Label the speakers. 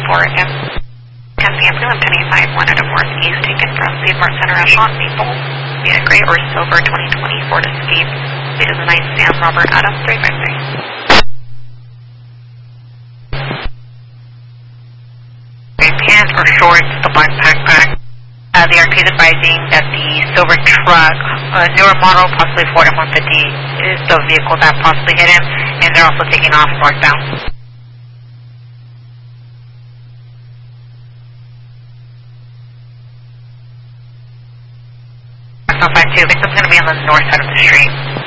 Speaker 1: report. And San Prelim 1085 wanted a northeast taken from Seaport Center Echelon Maple. We had a gray or silver 2020 Ford Escape. It is a 9 Sam Robert Adams 353. Pants or shorts, the black backpack. They are advising that the silver truck, a newer model, possibly Ford F-150, is the vehicle that possibly hit him, and they're also taking off northbound. South 52, victim's going to be on the north side of the street.